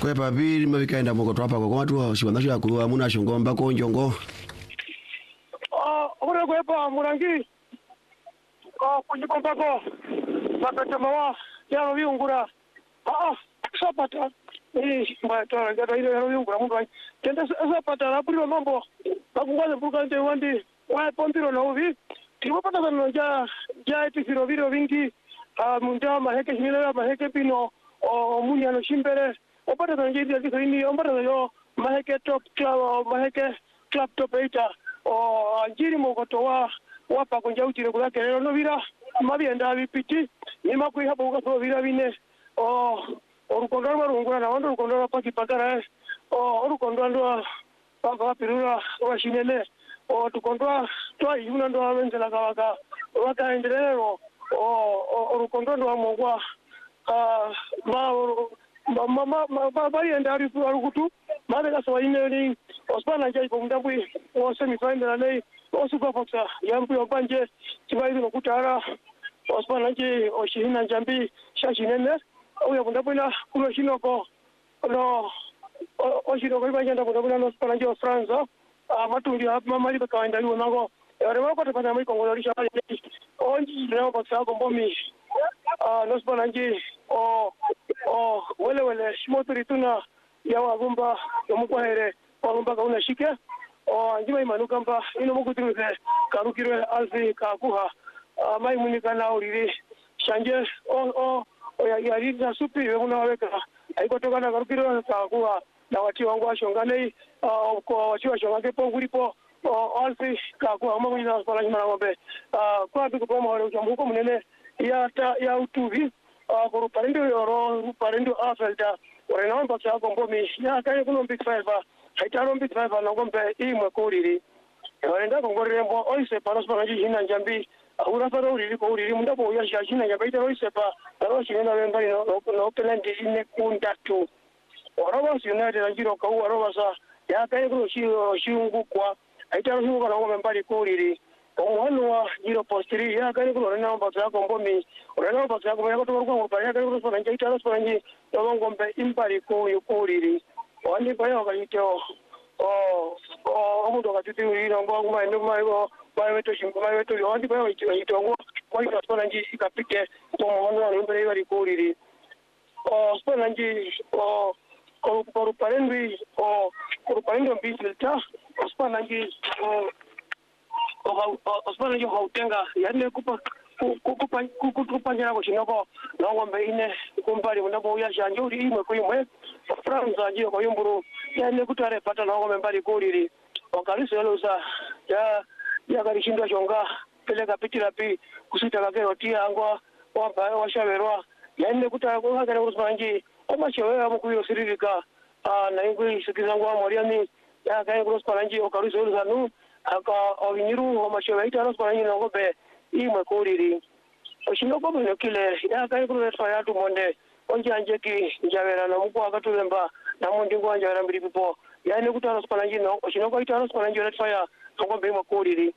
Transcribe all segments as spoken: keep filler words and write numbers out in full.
Kwe papi mabikaenda moko twapa kwa watu wa shibandasho ya kuwa muna shongomba ko njongo. Ah, ora kwe pa murangi. Ah, kujikomba ko. Bakata mawa ya viungura. Ah, sapata. Eh, mbata ngata ile ya viungura mundu ai. Tenda sapata rapiro mambo. Bakungwaza bukante wandi. Wa pompiro na uvi. Tipopata kana ja ja tikiro viro vingi. Ah, munda maheke hinela maheke pino. O munya no shimbere. Opata kana jidi ya ini opata yo maheke top club maheke club top eight o njiri mogoto wa wapa konja utire kulake lero no vira mabienda bipiti nima kwi hapo ukaso vira bine o orukondo marungura na ondo rukondo pa kipagara o orukondo ndo panga pirura wa shinene o tukondo to yuna ndo avenzela kawaka waka endelero o orukondo ndo amogwa ah ma mama mama bari endari arukutu made ka so ine ni osbana njai ko ndabwi o semi final nei o super boxa yampu yobanje tibaidi no kutara osbana nje o shihina njambi shashinene o yabundabwina kuno shinoko no o shinoko ibanja ndabundabwina no osbana nje o France amatundi hapa mali ka kaenda yo nango ere wako tepana mai kongo lisha o nji leo boxa ko mbomi ah no osbana nje o o wele wele shimotori tuna ya wagumba yomukwahere wagumba kauna shike o njima imanuka mba ino mukutiruze karukirwe azi kakuha mai munika na uriri shanje o o ya yari na supi wekuna waweka aiko toka na karukirwe kakuha na wati wangu washongane kwa wati washongane po gulipo azi kakuha umamu ina spala jimana ngombe kwa biku kwa mahore uchambuko munene ya ta ya utuvi kuru parindu yoro parindu afelda orena wamba cha gombomi ya kai kuno big five haitaro big five na gombe imwe kuriri orenda gongore mbo oise paros pa nji hina njambi ura faro uriri ko uriri munda bo ya shina ya baita oise pa ro shina wemba no no pelendi ine kunda tu oroba united anjiro ka oroba sa ya kai kuno shi shiungu kwa haitaro shiungu na gombe mbali kuriri Omuhanwa jiro postiri ya kari kuno rena mbaksa kombomi rena mbaksa komya ko to ko pa ya kari kuno sona ngai tara sona ngi to ngombe impari ko yukuriri wani pa yo kali to o o omudo ka tuti uri no ngo mai no mai go mai weto shimbo mai weto yo wani pa yo ito ngo ko ito sona ngi ikapike to muhanwa no impari bari kuriri o sona ngi o ko ko parendi o ko parendi bisilta sona ngi o osbana yo hautenga yane kupa kupa kupanya ko shinoko no ngombe ine kumpari munabo ya shanjuri imwe ko imwe France ajiyo ko yumburu yane kutare pata no ngombe mbali kuriri okaliso loza ya ya karishinda jonga peleka pitira pi kusita kakero tia angwa wapa washaverwa yane kutare ko hakere usmanji omashewe amukuyo siririka na ingui sikizangu amoriani ya kae kurospanji okaliso loza nu aka ovinyiru omashewe itaros panyi ngobe imwe kuriri oshinoko bino kile ya kai kuru fa tu monde onjanje ki njavera na mukwa akatulemba na mundi ngwanja era mbiri pipo yani kutaros panyi no oshinoko itaros panyi ret fa ngobe imwe kuriri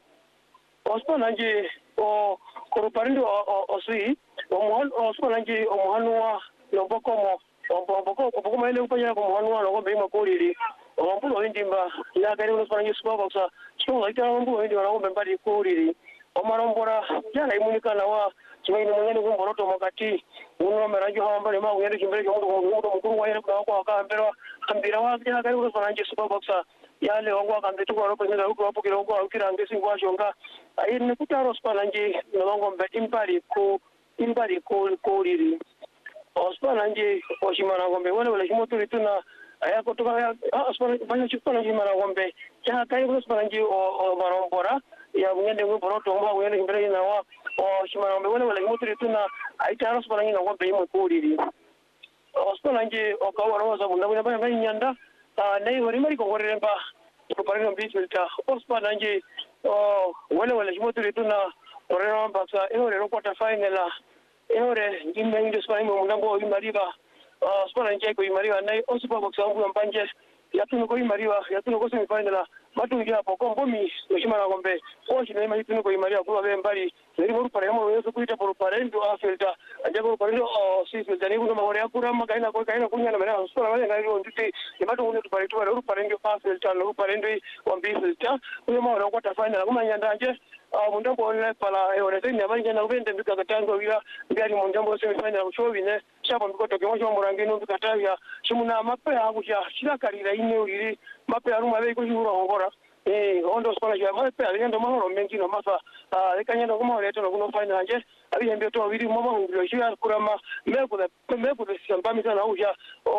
ospanji o koruparindo osui omuhan ospanji omuhanwa lobokomo oboko oboko maile upanya ko muhanwa ngobe imwe kuriri ompulo indimba ya kai kuru panyi subaboxa so ita mambo ndi wana ngombe mbali kuriri omarombora jana imunikana wa chimaine mwene kumboroto makati uno meranjo hamba ma uyende chimbere jo ndo mukuru wa yene kwa kwa kambera kambira wa jana kali ko fananje super boxa yale wangwa kambetu kwa ropo ngenda huko hapo kile ngwa ukira ngesi ngwa shonga ayi ne kutaro spananje no ngombe impari ko impari ko kuriri ospananje oshimana ngombe wale wale shimoto lituna aya kutoka ya aspan banya chukana jimara ngombe ya kai ko spananje o marombora ya ngende ngoro to mba ngende mbere na wa o shimara ngombe wale wale moto lituna aitaro spananje ngombe imwe kuriri ospananje o kawaro za bunda bunda banya nyanda nei wari mari ko goremba ko parino bisulta ospananje o wale wale moto lituna orero mbasa ore ro quarter final ore ngimbe ndio spananje munda bo imariba ospananje ko imariba nei osipa boxa ngu mbanje yatunuko imariwa yatunuko semifinal matungi hapo kombomi yoshima na kombe oshi na imari tunuko imariwa kuwa bembali neri boru pare mo yeso kuita boru pare ndo afelta anja boru pare ndo si filta ni kuno mahore akura makaina ko kaina kunya na mera sura wale ngari ondite yamato kuno tupare tu boru pare ndo afelta no pare ndo wambi filta kuyo mahore ko ta final kuma nyanda anje mundambo online pala eorete ni abanje na ubende mbika katango wila ndiali mundambo semifinal kushobi ne shapa mbikoto kemo shwa murangeno mbikatavya shimuna mape hakusha shirakarira ine uliri mape aruma beko shura ngora eh ondo skona ya mape alendo mahoro mengi no mafa ekanyendo kuma leto no kuno final anje abi hembe to wiri mama ngiro shira kurama meko de meko de sambami sana uja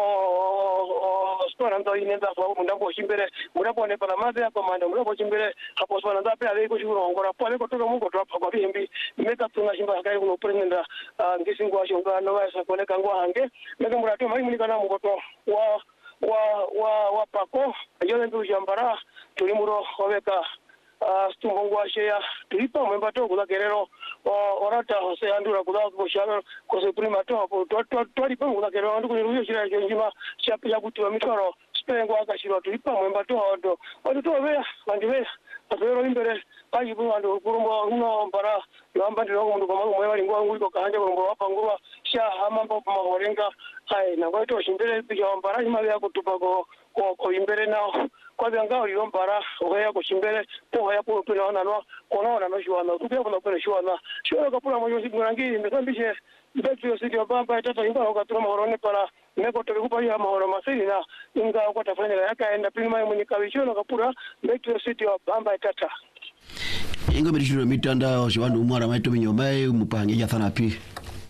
o skona ndo ine nda kwa mundambo shimbere mundambo ne pala maze ya komanda mundambo shimbere hapo skona ndo pe aleko shura ngora pale kutoka mungo to kwa bihembi meka tuna shimba kai kuno presidenta ngisingo ashonga no wasa kone kangwa hange meka murato mai munikana mungo to wa wa wa wa pako yole ndu jambara tulimuro wabeka stumbongwa sheya tulipa mwemba to kula gerero orata hose andura kula kushana kose prima to hapo to to lipa kula gerero andu kuruyo shira jonjima shapi ya kutu mitoro spengo akashiro tulipa mwemba to odo odo to be andiwe atero imbere ayi bu andu kurumba uno mbara yamba ndiro mundu kama mwe bali ngwa nguli ko kahanja kurumba wapa ngwa sha amambo mahorenga hai na kwa to shimbere pija mbara imali ya kutupa ko ko imbere nao kwa byanga uri mbara oya ko shimbere to oya ko pina na no kono na no shwana tu bya na shwana shwana ka pura moyo siburangi mbambishe mbetyo sidi bamba tata imba ko tuma horone para meko to kupa ya mahoro masini na inga ko tafanya yaka enda prima mwenye kawishono kapura mbetyo sidi bamba tata ingo birishiro mitandao shiwandu umwara maito binyomai umupange ya sana pi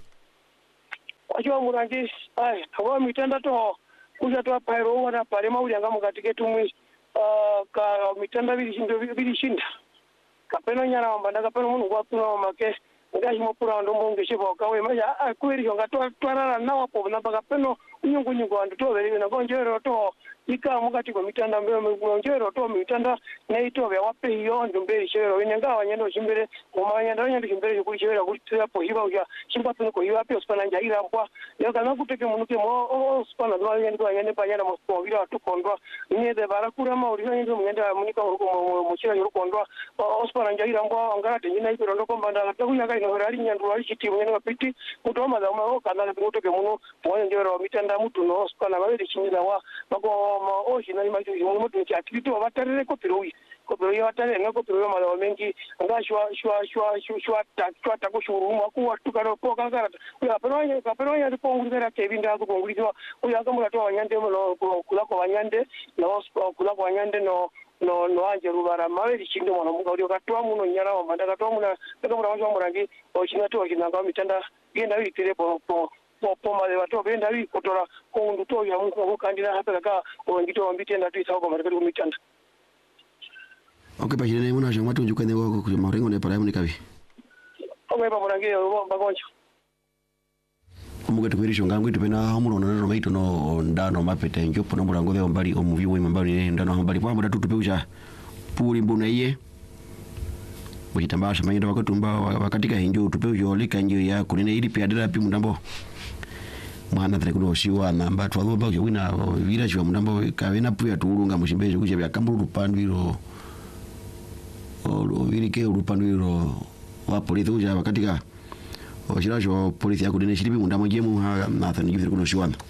kwacho murangi ai awa mitanda to kuja to pairo wana pare mauli anga mukatike tumwi ka mitanda birishindo birishinda kapeno nyana wambanda kapeno munu kwa tuna make ngashi mopura ndo mongeshe bokawe maja akwiri yonga to twarara nawa po na baka peno unyungu nyungu andu to beri na gonjero to ika mukati kwa mitanda mbele mgonjero to mitanda na ito bya wape hiyo ndo mbere shero wenga wanyendo shimbere kumanya ndo nyendo shimbere ku shero ku po hiba uja shimba tuno ko hiba pe ospana njaira kwa yoga na kuteke munuke mo ospana ndo nyendo anyane panyana mo ko vira to kondwa ni de barakura ma uri nyendo munyenda munika uruko mo shira uruko kondwa ospana njaira kwa angara de nyina iko ndo kombanda to kunya kai no rari nyandu ari chiti munyenda piti kutoma da ma kana kutoke muno mo njero mitanda mutu no ospana ba de chinyina wa bako ma oshi na imaju yo mutu cha kitu watarere ko piroi ko piroi watarere ngako piroi mala mengi nga shwa shwa shwa shwa ta shwa ta ko shuru ma ku watu karo ko kangara ya piroi ka piroi ya ko ngulira ke binda ko ngulira ko ya kamula to wanyande mo kula ko wanyande no kula ko wanyande no no no anje rubara maweri chindo mwana munga uri katwa muno nyara wa manda katwa muna peka mura wanjo murangi oshina to oshina nga mitanda genda witire po po po po male wato benda wi kotora ko ndu to ya mungu ko kandira hapa ka ngito wambite na tu isako marika ku mitanda okay pa jine muna jo matu jukene ko ku marengo ne para munikabi okay pa murangi o bagoncho umuga tukwirisho ngangu tupena hamuno na no maito no ndano mapete njopo no murango ve mbali omuvi we mbali ndano mbali kwa muda tutupe uja puli mbuna iye mujitambasha manyendo wakatumba wakatika hinjo tupe ujo lika njo ya kunene ili pia dira pi mundambo mwana tele kuno shiwa namba twalo ba ujo wina vira shiwa mundambo kavena puya tuulunga mushimbeje kuja bya kamburu pandwiro o virike urupandwiro wa polisi uja wakatika oshirajo polisi yakudene shiribi mundamo jemu ha Nathan givire kuno shiwana